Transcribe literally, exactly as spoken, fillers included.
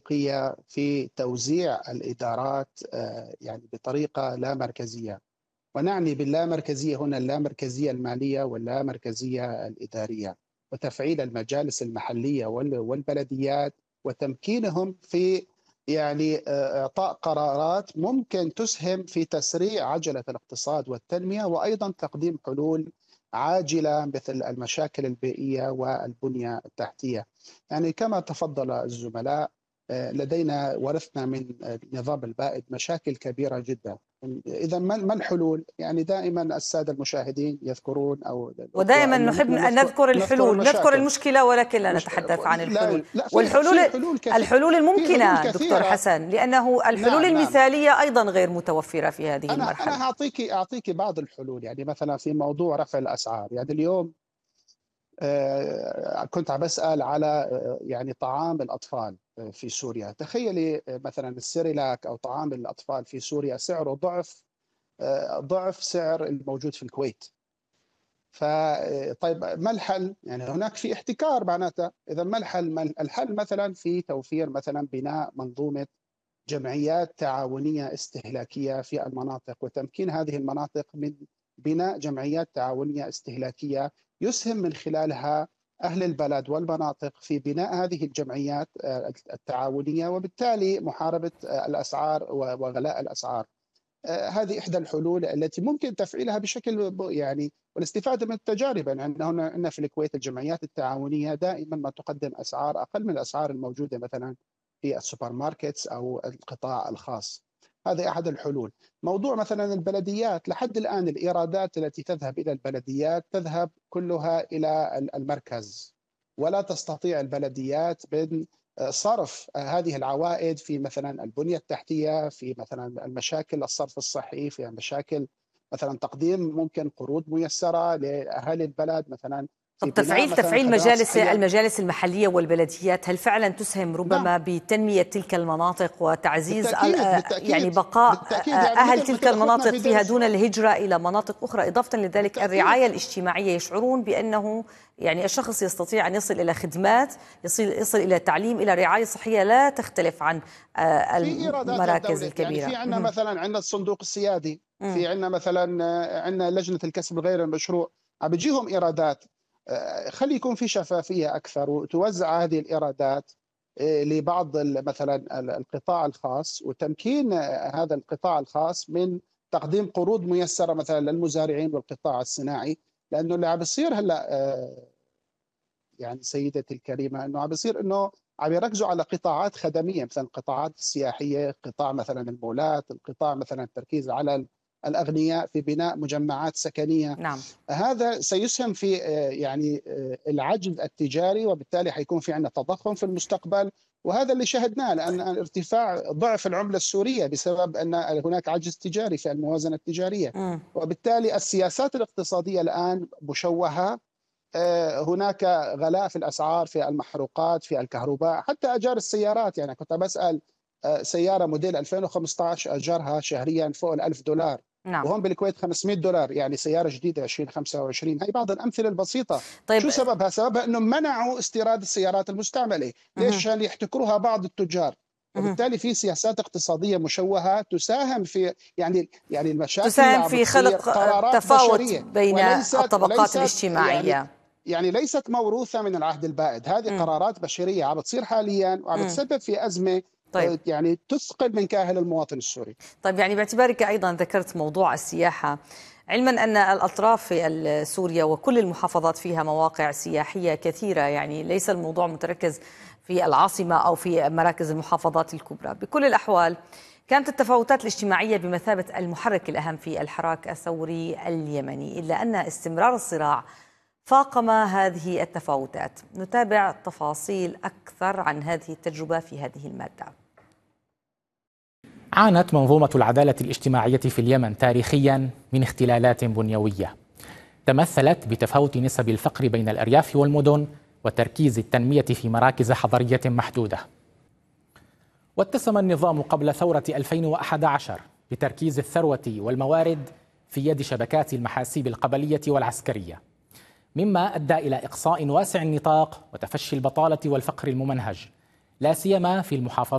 الحقوقية في توزيع الإدارات يعني بطريقة لا مركزية. ونعني باللامركزية هنا اللامركزية المالية واللامركزية الإدارية، وتفعيل المجالس المحلية والبلديات وتمكينهم في يعني إعطاء قرارات ممكن تسهم في تسريع عجلة الاقتصاد والتنمية، وأيضا تقديم حلول عاجلة مثل المشاكل البيئية والبنية التحتية. يعني كما تفضل الزملاء، لدينا ورثنا من النظام البائد مشاكل كبيرة جدا. إذا ما الحلول؟ يعني دائما السادة المشاهدين يذكرون أو ودائما نحب أن نذكر الحلول، نذكر المشكلة ولكن لا مش... نتحدث عن الحلول. لا لا، في والحلول في حلول كثير. الحلول الممكنة حلول دكتور حسن، لأنه الحلول نعم المثالية نعم. أيضا غير متوفرة في هذه أنا المرحلة. أنا أعطيك أعطيك بعض الحلول. يعني مثلا في موضوع رفع الأسعار، يعني اليوم كنت عم بسأل على يعني طعام الأطفال في سوريا. تخيلي مثلا السيريلاك أو طعام الأطفال في سوريا سعره ضعف ضعف سعر الموجود في الكويت. فطيب ما الحل؟ يعني هناك في احتكار معناتها. إذا ما الحل؟ الحل مثلا في توفير مثلا بناء منظومة جمعيات تعاونية استهلاكية في المناطق، وتمكين هذه المناطق من بناء جمعيات تعاونية استهلاكية يسهم من خلالها أهل البلد والمناطق في بناء هذه الجمعيات التعاونية، وبالتالي محاربة الأسعار وغلاء الأسعار. هذه إحدى الحلول التي ممكن تفعيلها بشكل يعني والاستفادة من التجارب. يعني هنا في الكويت الجمعيات التعاونية دائما ما تقدم أسعار أقل من الأسعار الموجودة مثلا في السوبر ماركتس أو القطاع الخاص. هذه أحد الحلول. موضوع مثلا البلديات، لحد الآن الإيرادات التي تذهب إلى البلديات تذهب كلها إلى المركز، ولا تستطيع البلديات من صرف هذه العوائد في مثلا البنية التحتية، في مثلا المشاكل الصرف الصحي، في مشاكل مثلا تقديم ممكن قروض ميسرة لأهالي البلد مثلا في طب بناء تفعيل مثلا تفعيل خدمات مجالس صحية. المجالس المحلية والبلديات هل فعلا تسهم ربما نعم. بتنمية تلك المناطق وتعزيز بالتأكيد يعني بالتأكيد بقاء بالتأكيد. يعني أهل مثل تلك مثل أخوتنا المناطق في دير فيها دون السور. الهجرة إلى مناطق أخرى؟ إضافة لذلك بالتأكيد. الرعاية الاجتماعية، يشعرون بأنه يعني الشخص يستطيع أن يصل إلى خدمات، يصل يصل إلى تعليم، إلى رعاية صحية لا تختلف عن في إيرادات المراكز للدولة. يعني في الكبيرة. عندنا مثلا عندنا الصندوق السيادي، في عندنا مثلا عندنا لجنة الكسب غير المشروع، عم بيجيهم إيرادات. خلي يكون في شفافية أكثر، وتوزع هذه الإيرادات لبعض مثلا القطاع الخاص، وتمكين هذا القطاع الخاص من تقديم قروض ميسرة مثلا للمزارعين والقطاع الصناعي. لأنه اللي عم بيصير هلا يعني سيدتي الكريمة أنه عم بيصير أنه عم يركزوا على قطاعات خدمية، مثلا القطاعات السياحية، قطاع مثلا المولات، القطاع مثلا التركيز على الأغنياء في بناء مجمعات سكنية. نعم. هذا سيسهم في يعني العجز التجاري، وبالتالي حيكون في عندنا تضخم في المستقبل. وهذا اللي شهدناه، لأن ارتفاع ضعف العملة السورية بسبب أن هناك عجز تجاري في الموازنة التجارية. م. وبالتالي السياسات الاقتصادية الآن مشوهة. هناك غلاء في الأسعار، في المحروقات، في الكهرباء، حتى أجار السيارات. يعني كنت بسأل سيارة موديل ألفين وخمسة عشر أجارها شهريا فوق الألف دولار، نعم. وهم بالكويت خمسمئة دولار، يعني سيارة جديدة ألفين وخمسة وعشرين. هي بعض الأمثلة البسيطة. طيب. شو سببها؟ سببها أنه منعوا استيراد السيارات المستعملة. ليش؟ عشان يحتكروها بعض التجار. وبالتالي في سياسات اقتصادية مشوهة تساهم في يعني يعني المشاكل اللي تساهم عم في بتصير خلق قرارات تفاوت بشرية، بين وليست الطبقات وليست يعني الاجتماعية. يعني ليست موروثة من العهد البائد. هذه م. قرارات بشرية عم بتصير حاليا، وعم م. تسبب في أزمة طيب. يعني تثقل من كاهل المواطن السوري. طيب، يعني باعتبارك أيضا ذكرت موضوع السياحة، علما أن الأطراف في سوريا وكل المحافظات فيها مواقع سياحية كثيرة، يعني ليس الموضوع متركز في العاصمة أو في مراكز المحافظات الكبرى. بكل الأحوال كانت التفاوتات الاجتماعية بمثابة المحرك الأهم في الحراك الثوري اليمني، إلا أن استمرار الصراع فاقم هذه التفاوتات. نتابع تفاصيل أكثر عن هذه التجربة في هذه المادة. عانت منظومة العدالة الاجتماعية في اليمن تاريخيا من اختلالات بنيوية تمثلت بتفاوت نسب الفقر بين الأرياف والمدن وتركيز التنمية في مراكز حضرية محدودة. واتسم النظام قبل ثورة ألفين وأحد عشر بتركيز الثروة والموارد في يد شبكات المحاسيب القبلية والعسكرية، مما أدى إلى إقصاء واسع النطاق وتفشي البطالة والفقر الممنهج، لا سيما في المحافظات